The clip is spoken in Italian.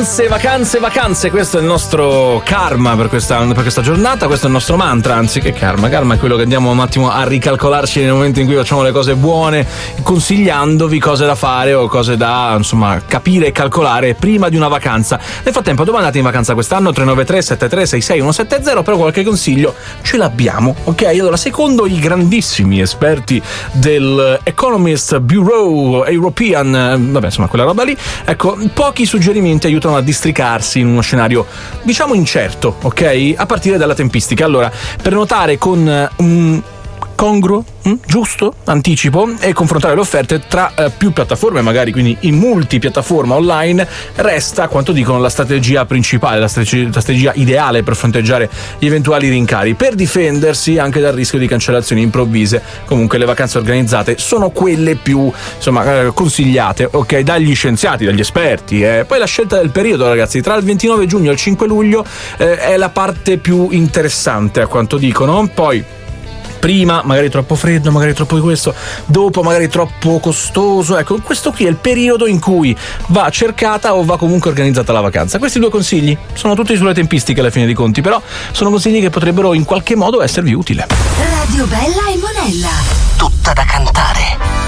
Vacanze, questo è il nostro karma per questa giornata, questo è il nostro mantra, anzi che karma è quello che andiamo un attimo a ricalcolarci nel momento in cui facciamo le cose buone, consigliandovi cose da fare o cose da, insomma, capire e calcolare prima di una vacanza. Nel frattempo, dove andate in vacanza quest'anno? 393 73 66 170, però qualche consiglio ce l'abbiamo, ok? Allora, secondo i grandissimi esperti del Economist Bureau European, insomma quella roba lì, ecco, pochi suggerimenti aiutano a districarsi in uno scenario, diciamo, incerto, ok? A partire dalla tempistica. Allora, prenotare con un congruo, giusto anticipo e confrontare le offerte tra più piattaforme, magari quindi in multipiattaforma online, resta, a quanto dicono, la strategia principale, la strategia ideale per fronteggiare gli eventuali rincari, per difendersi anche dal rischio di cancellazioni improvvise. Comunque le vacanze organizzate sono quelle più, insomma, consigliate, ok, dagli scienziati, dagli esperti. Poi la scelta del periodo, ragazzi, tra il 29 giugno e il 5 luglio è la parte più interessante, a quanto dicono. Poi prima magari troppo freddo, magari troppo di questo, dopo magari troppo costoso. Ecco, questo qui è il periodo in cui va cercata o va comunque organizzata la vacanza. Questi due consigli sono tutti sulle tempistiche alla fine dei conti, però sono consigli che potrebbero in qualche modo esservi utili. Radio Bella e Monella, tutta da cantare.